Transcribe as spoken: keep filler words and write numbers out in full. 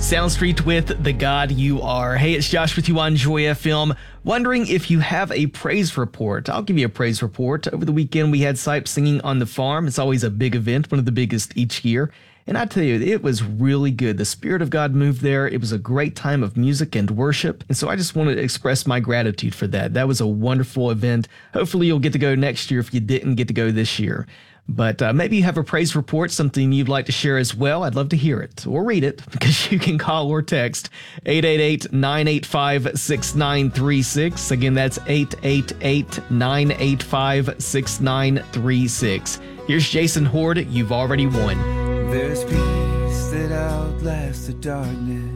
Sound Street with The God You Are. Hey, it's Josh with you on Joy F M. Wondering if you have a praise report. I'll give you a praise report. Over the weekend, we had Sipes singing on the farm. It's always a big event, one of the biggest each year. And I tell you, it was really good. The Spirit of God moved there. It was a great time of music and worship. And so I just wanted to express my gratitude for that. That was a wonderful event. Hopefully you'll get to go next year if you didn't get to go this year. But uh, maybe you have a praise report, something you'd like to share as well. I'd love to hear it or read it, because you can call or text eight eight eight, nine eight five, six nine three six. Again, that's eight eight eight, nine eight five, six nine three six. Here's Jason Horde, You've Already Won. There's peace that outlasts the darkness.